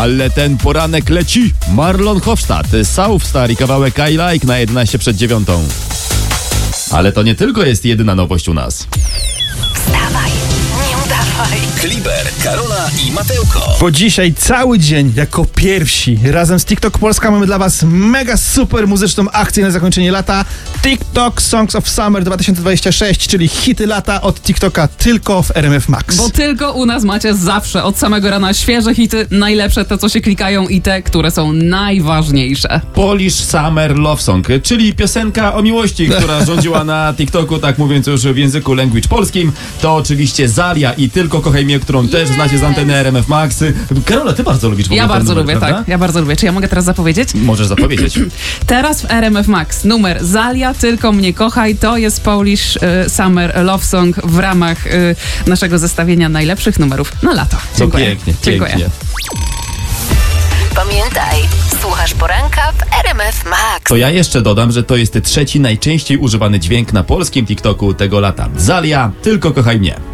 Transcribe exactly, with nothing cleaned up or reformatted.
Ale ten poranek leci. Marlon Hofstadt, South Star i kawałek I Like na jedenaście przed dziewiątą. Ale to nie tylko jest jedyna nowość u nas. Wstawaj, nie udawaj. Kliber, Karola i Mateuko. Bo dzisiaj cały dzień jako pierwsi razem z TikTok Polska mamy dla was mega super muzyczną akcję na zakończenie lata. TikTok Songs of Summer dwa tysiące dwudziesty szósty, czyli hity lata od TikToka tylko w R M F Max. Bo tylko u nas macie zawsze od samego rana świeże hity, najlepsze, te co się klikają i te, które są najważniejsze. Polish Summer Love Song, czyli piosenka o miłości, która rządziła na TikToku, tak mówiąc już w języku language polskim. To oczywiście Zalia i Tylko kochaj mnie, którą też znacie z anteny R M F Max. Karola, ty bardzo lubisz w ogóle Ja ten bardzo numer, lubię, prawda? tak. Ja bardzo lubię. Czy ja mogę teraz zapowiedzieć? Możesz zapowiedzieć. Teraz w R M F Max numer Zalia, Tylko mnie kochaj, to jest Polish y, Summer Love Song w ramach y, naszego zestawienia najlepszych numerów na lato. To Dziękuję. pięknie, Dziękuję. pięknie. Pamiętaj, słuchasz poranka w R M F Max. To ja jeszcze dodam, że to jest trzeci najczęściej używany dźwięk na polskim TikToku tego lata. Zalia, Tylko kochaj mnie.